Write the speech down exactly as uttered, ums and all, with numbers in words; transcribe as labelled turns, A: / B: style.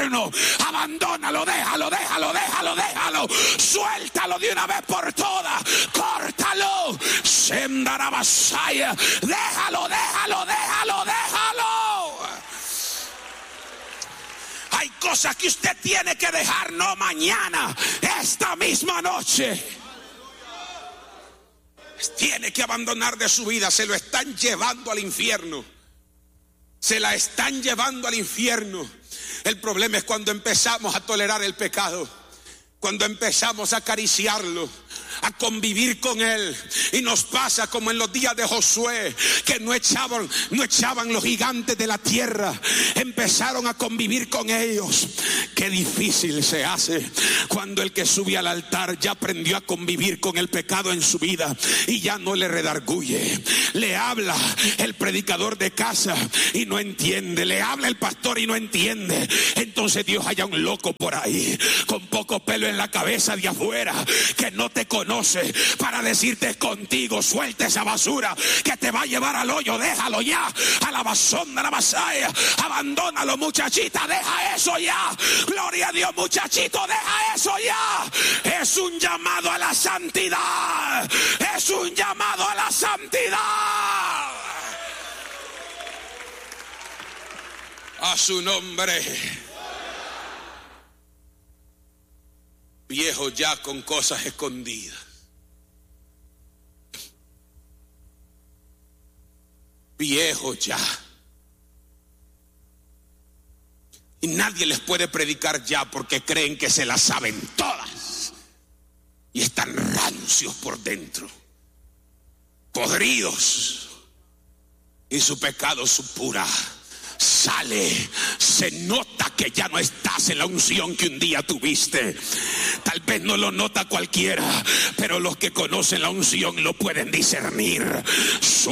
A: infierno. Abandónalo, déjalo, déjalo, déjalo, déjalo. Suéltalo de una vez por todas. Córtalo. Sendarabasaya. Déjalo, déjalo, déjalo, déjalo. Hay cosas que usted tiene que dejar, no mañana, esta misma noche. Tiene que abandonar de su vida. Se lo están llevando al infierno. Se la están llevando al infierno. El problema es cuando empezamos a tolerar el pecado, cuando empezamos a acariciarlo, a convivir con él. Y nos pasa como en los días de Josué, que no echaban, no echaban los gigantes de la tierra, empezaron a convivir con ellos. Qué difícil se hace cuando el que sube al altar ya aprendió a convivir con el pecado en su vida y ya no le redarguye. Le habla el predicador de casa y no entiende, le habla el pastor y no entiende. Entonces Dios haya un loco por ahí con poco pelo en la cabeza de afuera que no te conoce, para decirte: contigo, suelta esa basura que te va a llevar al hoyo. Déjalo ya. A la basón, a la basaya. Abandónalo, muchachita, deja eso ya. Gloria a Dios, muchachito, deja eso ya. Es un llamado a la santidad. Es un llamado a la santidad. A su nombre. Viejo ya con cosas escondidas. Viejo ya. Y nadie les puede predicar ya porque creen que se las saben todas. Y están rancios por dentro, podridos. Y su pecado supura. Sale, se nota que ya no estás en la unción que un día tuviste. Tal vez no lo nota cualquiera, pero los que conocen la unción lo pueden discernir.